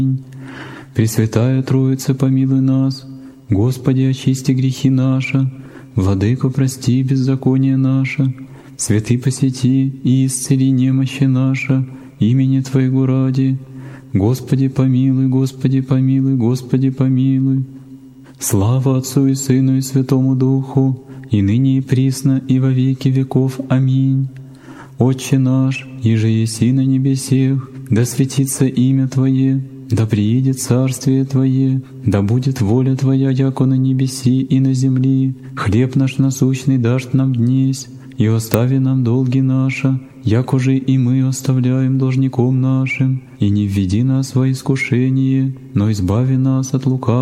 Пресвятая Троица, помилуй нас. Господи, очисти грехи наши. Владыко, прости беззаконие наше. Святый, посети и исцели немощи наши, имени Твоего ради. Господи, помилуй, Господи, помилуй, Господи, помилуй. Слава Отцу и Сыну и Святому Духу, и ныне и присно, и во веки веков. Аминь. Отче наш, иже еси на небесех, да светится имя Твое, да приидет царствие Твое, да будет воля Твоя, яко на небеси и на земли. Хлеб наш насущный дашь нам днесь, и остави нам долги наши, яко же и мы оставляем должником нашим, и не введи нас во искушение, но избави нас от лукавого.